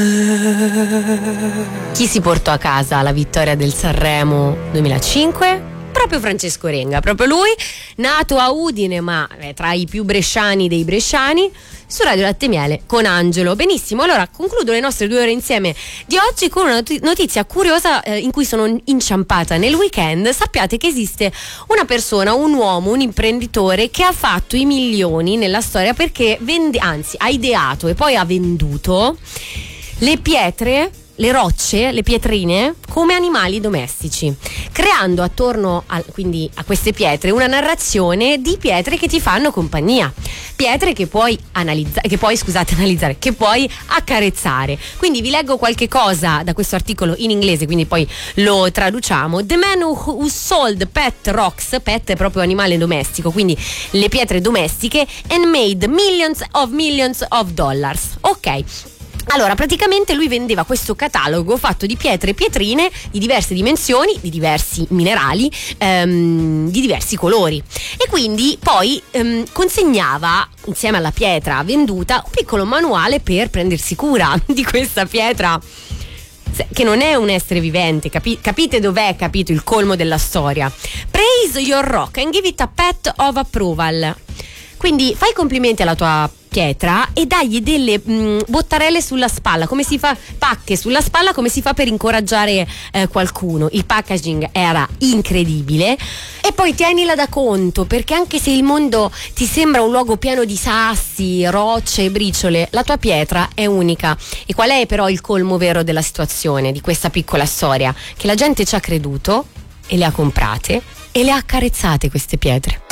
Chi si portò a casa la vittoria del Sanremo 2005? Proprio Francesco Renga, proprio lui, nato a Udine ma tra i più bresciani dei bresciani, su Radio Latte e Miele con Angelo. Benissimo, allora concludo le nostre 2 ore insieme di oggi con una notizia curiosa in cui sono inciampata nel weekend. Sappiate che esiste una persona, un uomo, un imprenditore che ha fatto i milioni nella storia perché ha ideato e poi ha venduto le pietre, le rocce, le pietrine come animali domestici, creando attorno quindi a queste pietre una narrazione di pietre che ti fanno compagnia, pietre che puoi che puoi accarezzare. Quindi vi leggo qualche cosa da questo articolo in inglese, quindi poi lo traduciamo. The man who sold pet rocks, pet è proprio animale domestico, quindi le pietre domestiche, and made millions of dollars. Ok. Allora, praticamente lui vendeva questo catalogo fatto di pietre e pietrine di diverse dimensioni, di diversi minerali, di diversi colori, e quindi poi consegnava insieme alla pietra venduta un piccolo manuale per prendersi cura di questa pietra che non è un essere vivente. Capite dov'è, capito, il colmo della storia? Praise your rock and give it a pat of approval. Quindi fai complimenti alla tua pietra e dagli delle bottarelle sulla spalla, come si fa, pacche sulla spalla, come si fa per incoraggiare qualcuno. Il packaging era incredibile. E poi tienila da conto, perché anche se il mondo ti sembra un luogo pieno di sassi, rocce e briciole, la tua pietra è unica. E qual è però il colmo vero della situazione, di questa piccola storia? Che la gente ci ha creduto e le ha comprate e le ha accarezzate queste pietre.